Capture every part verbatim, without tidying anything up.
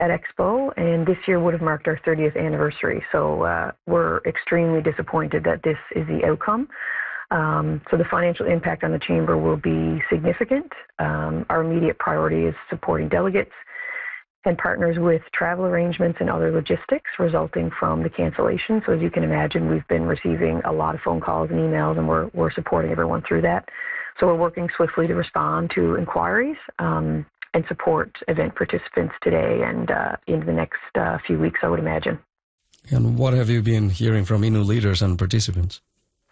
at Expo, and this year would have marked our thirtieth anniversary. So uh, we're extremely disappointed that this is the outcome. Um, so the financial impact on the Chamber will be significant. Um, our immediate priority is supporting delegates and partners with travel arrangements and other logistics resulting from the cancellation. So as you can imagine, we've been receiving a lot of phone calls and emails, and we're, we're supporting everyone through that. So we're working swiftly to respond to inquiries um, and support event participants today and uh, in the next uh, few weeks, I would imagine. And what have you been hearing from Innu leaders and participants?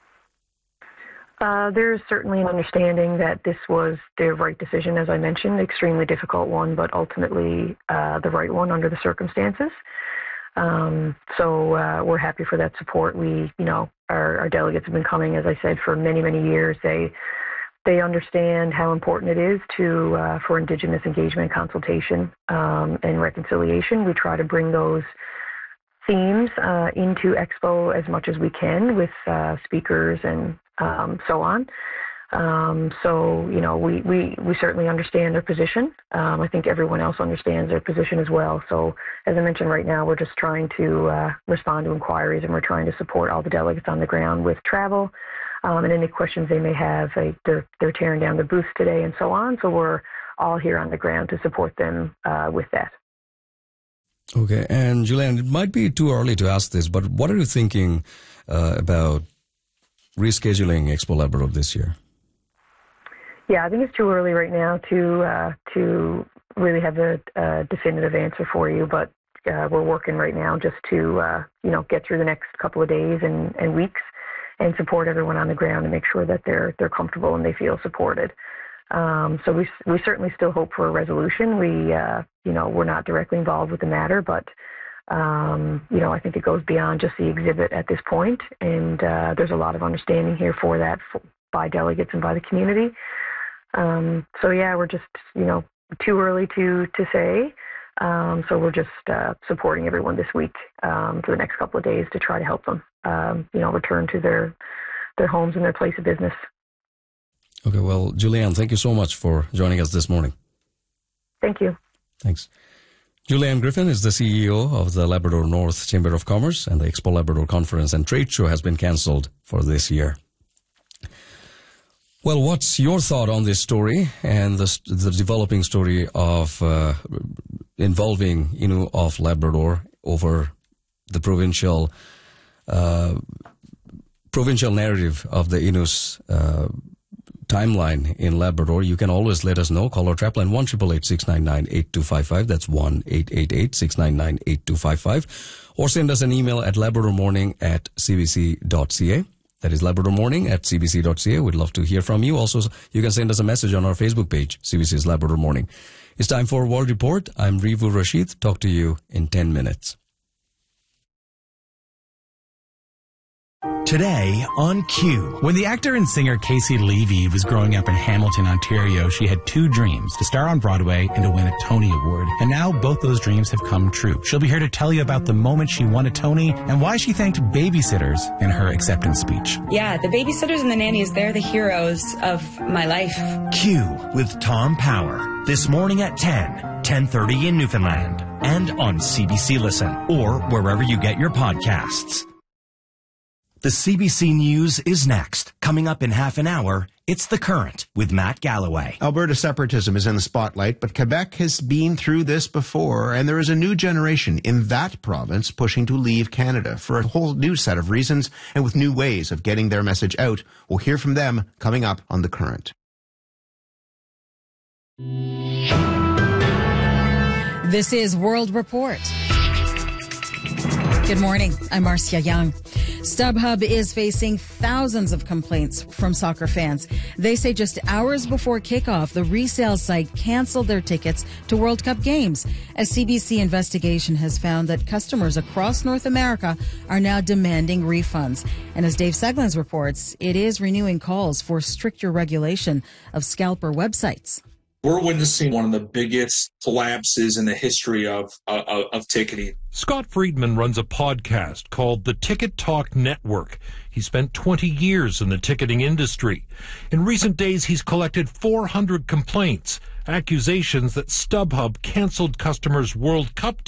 Uh, there's certainly an understanding that this was the right decision, as I mentioned, extremely difficult one, but ultimately uh, the right one under the circumstances. Um, so uh, we're happy for that support. We, you know, our, our delegates have been coming, as I said, for many, many years. They they understand how important it is to uh, for Indigenous engagement, consultation, um, and reconciliation. We try to bring those themes uh, into Expo as much as we can with uh, speakers and um, so on. Um, so, you know, we, we, we certainly understand their position. Um, I think everyone else understands their position as well. So, as I mentioned, right now we're just trying to uh, respond to inquiries, and we're trying to support all the delegates on the ground with travel um, and any questions they may have. They, they're, they're tearing down the booths today and so on. So we're all here on the ground to support them uh, with that. Okay. And Julian, it might be too early to ask this, but what are you thinking uh, about rescheduling Expo Labrador this year? Yeah, I think it's too early right now to uh, to really have a, a definitive answer for you, but uh, we're working right now just to uh, you know get through the next couple of days and, and weeks and support everyone on the ground and make sure that they're they're comfortable and they feel supported. Um, so we we certainly still hope for a resolution. We uh, you know we're not directly involved with the matter, but um, you know I think it goes beyond just the exhibit at this point, and uh, there's a lot of understanding here for that for, by delegates and by the community. Um, so yeah, we're just, you know, too early to, to say. Um, so we're just uh, supporting everyone this week um, for the next couple of days to try to help them, um, you know, return to their their homes and their place of business. Okay, well, Julianne, thank you so much for joining us this morning. Thank you. Thanks. Julianne Griffin is the C E O of the Labrador North Chamber of Commerce, and the Expo Labrador Conference and Trade Show has been cancelled for this year. Well, what's your thought on this story and the, the developing story of uh, involving Innu of Labrador over the provincial uh, provincial narrative of the Innu's uh, timeline in Labrador? You can always let us know. Call our trap line one eight eight eight, six nine nine, eight two five five. That's one eight eight eight, six nine nine, eight two five five. Or send us an email at labradormorning at c b c dot c a. That is Labrador Morning at c b c dot c a. We'd love to hear from you. Also, you can send us a message on our Facebook page, C B C's Labrador Morning. It's time for World Report. I'm Rivu Rashid. Talk to you in ten minutes. Today on Q. When the actor and singer Casey Levy was growing up in Hamilton, Ontario, she had two dreams, to star on Broadway and to win a Tony Award. And now both those dreams have come true. She'll be here to tell you about the moment she won a Tony and why she thanked babysitters in her acceptance speech. Yeah, the babysitters and the nannies, they're the heroes of my life. Q with Tom Power. This morning at ten, ten thirty in Newfoundland. And on C B C Listen or wherever you get your podcasts. The C B C News is next. Coming up in half an hour, it's The Current with Matt Galloway. Alberta separatism is in the spotlight, but Quebec has been through this before, and there is a new generation in that province pushing to leave Canada for a whole new set of reasons and with new ways of getting their message out. We'll hear from them coming up on The Current. This is World Report. Good morning. I'm Marcia Young. StubHub is facing thousands of complaints from soccer fans. They say just hours before kickoff, the resale site canceled their tickets to World Cup games. A C B C investigation has found that customers across North America are now demanding refunds. And as Dave Seglins reports, it is renewing calls for stricter regulation of scalper websites. We're witnessing one of the biggest collapses in the history of, uh, of ticketing. Scott Friedman runs a podcast called the Ticket Talk Network. He spent twenty years in the ticketing industry. In recent days, he's collected four hundred complaints accusations that StubHub canceled customers' World Cup